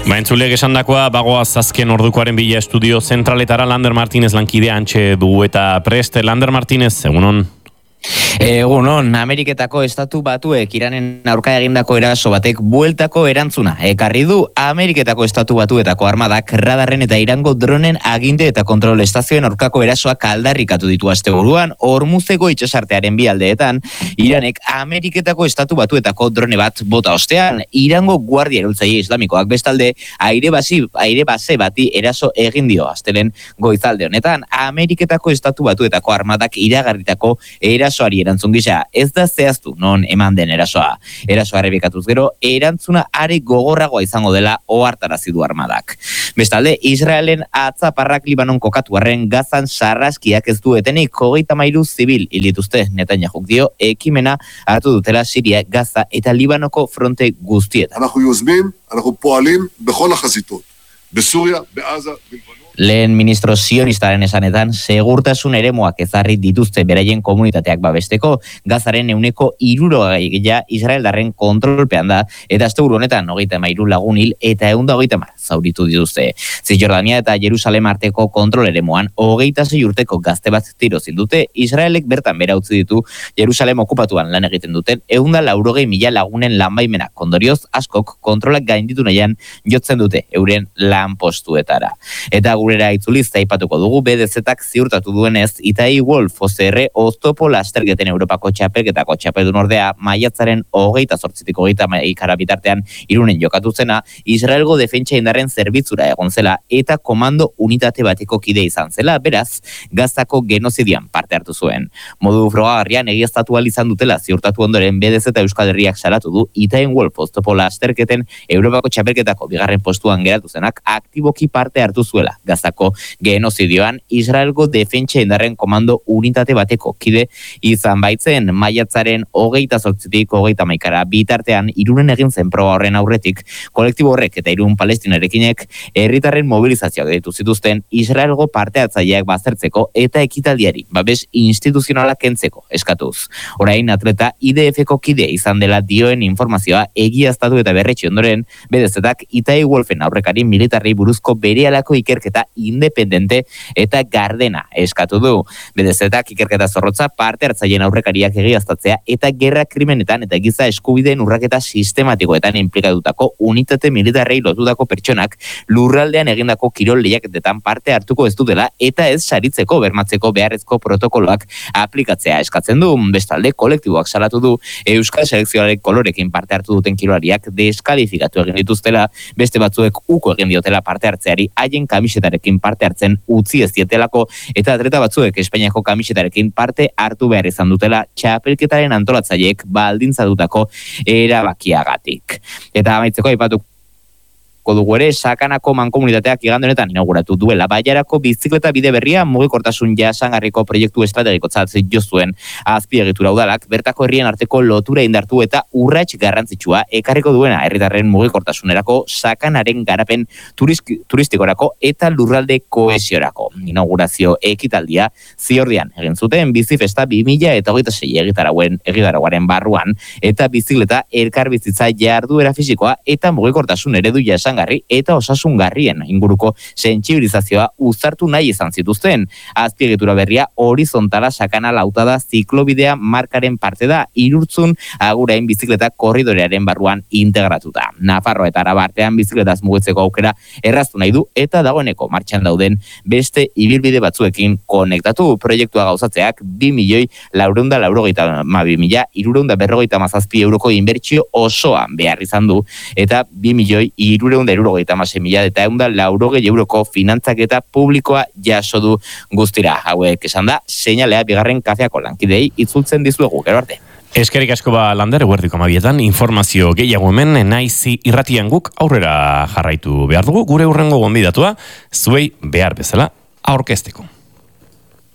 Entzulek esandakoa, bagoaz azken ordukoaren bila estudio zentraletara Lander Martinez lankidea antxe du eta prest. Lander Martinez, egunon? Egunon, Ameriketako estatu batuek Iranen aurka egindako eraso batek bueltako erantzuna ekarri du. Ameriketako estatu batuetako armadak radarren eta Irango dronen aginte eta kontrol estazioen aurkako erasoak aldarrikatu ditu asteburuan. Hormuzeko itxasartearen bi aldeetan, Iranek Ameriketako estatu batuetako drone bat bota ostean, Irango guardia erultzaile islamikoak bestalde aire base bati eraso egin dio astelen goizalde honetan. Ameriketako estatu batuetako armadak iragarritako erasoari erantzun gisa, ez da zehaztu non eman den erasoa. Erasoa errepikatuz gero, erantzuna are gogorragoa izango dela ohartarazi du armadak. Bestalde, Israelen atzaparrak Libanon kokatu arren Gazan sarraskiak ez duetenik 33 zibil hil dituzte. Netanyahuk dio ekimena hartu dutela Siria, Gaza eta Libanoko fronte guztietan. אנחנו פועלים בכל החזיתות, בסוריה, בעזה, בלבנון. Lehen ministro sionistaren esanetan, segurtasun eremuak ezarri dituzte beraien komunitateak babesteko, Gazaren 60% Israeldarren kontrolpean da, eta asteburu honetan 33 lagun hil eta 130 zauritu dituzte. Zisjordania eta Jerusalem arteko kontrol eremuan 26 urteko gazte bat tiro zildute, Israelek bertan bera utzi ditu Jerusalem okupatuan lan egiten duten 180.000 lagunen lanbaimenak. Ondorioz askok kontrolak gainditu nahian jotzen dute euren lanpostuetara. Eta gurera itzuliz aipatuko dugu BDZ-ak ziurtatu duenez, Itai Wolf OCR oztopo lasterketen Europako txapelketako txapeldun ordea maiatzaren 28-tik 30 bitartean Irunen jokatu zena, Israelgo defentsa indarren zerbitzura egon zela eta komando unitate bateko kide izan zela, beraz, Gazako genozidian parte hartu zuen. Modu frogagarrian egiaztatu izan dutela ziurtatu ondoren BDZ eta Euskal Herriak salatu du Itai Wolf oztopo lasterketen Europako txapelketako bigarren postuan geratu zenak aktiboki parte hartu zuela. Gazako genozidioan Israelgo defentsa indarren komando unitate bateko kide izan baitzen maiatzaren 28-tik 30 bitartean Irunen egin zen proba horren aurretik, kolektibo horrek eta Irun Palestinarekinek herritarren mobilizazioak deitu zituzten Israelgo parte hartzaileak baztertzeko eta ekitaldiari babes instituzionala kentzeko eskatuz. Orain atleta IDF-ko kide izan dela dioen informazioa egiaztatu eta berretsi ondoren, BDZ-ak Itai Wolfen aurrekari militarri buruzko berehalako ikerketa independente eta gardena eskatu du. BDZ-ak ikerketa zorrotza parte hartzaileen aurrekariak egiaztatzea eta gerra krimenetan eta giza eskubideen urraketa sistematikoetan inplikatutako unitate militarrei lotutako pertsonak lurraldean egindako kirol lehiaketetan parte hartuko ez dutela eta ez saritzeko bermatzeko beharrezko protokoloak aplikatzea eskatzen du. Bestalde, kolektiboak salatu du Euskal Selekzioaren kolorekin parte hartu duten kirolariak deskalifikatu egin dituztela, beste batzuek uko egin diotela parte hartzeari haien kamisetarekin parte hartzen utzi ez dietelako eta atleta batzuek Espainiako kamisetarekin parte hartu behar izan dutela txapelketaren antolatzaileek baldintzatutako erabakiagatik. Eta amaitzeko aipatuko dugu ere, Sakanako mankomunitateak igande honetan inauguratu duela Bailarako bizikleta bide berria mugikortasun jasangarriko proiektu estrategikotzat jo zuen azpiegitura udalak, bertako herrien arteko lotura indartu eta urrats garrantzitsua ekarriko duena herritarren mugikortasunerako, Sakanaren garapen turistikorako eta lurralde kohesiorako. Inaugurazio ekitaldia Ziordian egin zuten Bizifesta 2026 egitaragoaren barruan eta bizikleta elkarbizitza jarduera fisikoa eta mugikortasun eredu jasangarri eta osasungarrien inguruko sentsibilizazioa uztartu nahi izan zituzten. Azpiegitura berria horizontala Sakana lautada ziklobidea markaren parte da, Irurtzun Agurain bizikleta korridorearen barruan integratuta. Nafarroa eta Araba artean bizikletaz mugitzeko aukera erraztu nahi du eta dagoeneko martxan dauden beste ibilbide batzuekin konektatu. Proiektua gauzatzeak 2.492.357 euroko inbertsio osoa behar izan du eta 2.476.000 eta 180 euroko finantzaketa publikoa jaso du guztira. Hauek esan da, seinalea bigarren kafeako lankidei itzultzen dizuegu, gero arte. Eskerrik asko Lander, eguerdiko 12 informazio gehiago hemen, naizi irratian guk aurrera jarraitu behar dugu, gure hurrengo gonbidatua, zuei behar bezala aurkezteko.